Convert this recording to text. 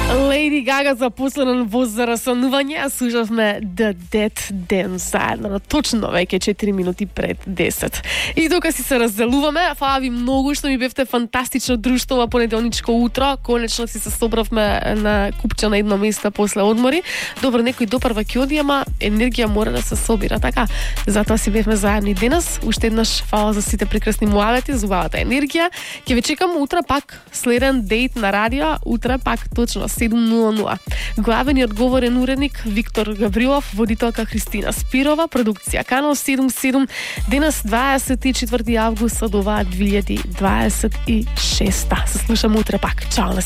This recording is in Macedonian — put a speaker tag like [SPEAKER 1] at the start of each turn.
[SPEAKER 1] Lady Gaga запослена на возрастанување, а слушавме The Dead Dance заедно на точно веќе 4 минути пред 10. И дока си се разделуваме, фала ви многу што ми бевте фантастично друштво понеделничко утро. Конечно си се собравме на купче на едно место после одмори. Добро, некој допарва ќе оди, ама енергија мора да се собира, така. Затоа си бевме заедно и денес. Уште еднаш фала за сите прекрасни муавети, за убавата енергија. Ќе ве чекам утре пак следен дейт на радио, утре пак точно 7:00. Главен и одговорен уредник Виктор Гаврилов, водителка Христина Спирова, продукција Канал 77. Денес 24 август од оваа 2026. Се слушаме утре пак. Чао на